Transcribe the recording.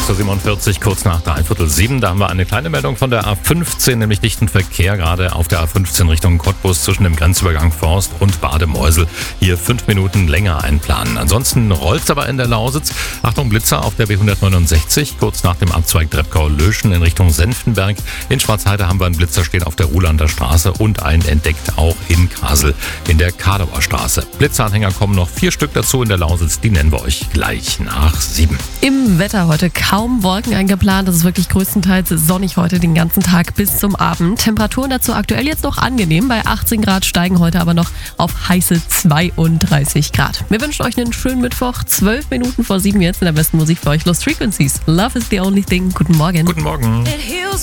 6.47 Uhr, kurz nach 6:45. Da haben wir eine kleine Meldung von der A15, nämlich dichten Verkehr gerade auf der A15 Richtung Cottbus zwischen dem Grenzübergang Forst und Bademeusel. Hier 5 Minuten länger einplanen. Ansonsten rollt's aber in der Lausitz. Achtung, Blitzer auf der B169, kurz nach dem Abzweig Treppkau-Löschen in Richtung Senftenberg. In Schwarzheide haben wir einen Blitzer stehen auf der Ruhlander Straße und einen entdeckt auch in Kasel in der Kadauer Straße. Blitzanhänger kommen noch 4 Stück dazu in der Lausitz. Die nennen wir euch gleich nach 7. Im Wetter heute kaum Wolken eingeplant. Das ist wirklich größtenteils sonnig heute den ganzen Tag bis zum Abend. Temperaturen dazu aktuell jetzt noch angenehm. Bei 18 Grad steigen heute aber noch auf heiße 32 Grad. Wir wünschen euch einen schönen Mittwoch. 12 Minuten vor 7 jetzt in der besten Musik für euch. Lost Frequencies. Love is the only thing. Guten Morgen. Guten Morgen.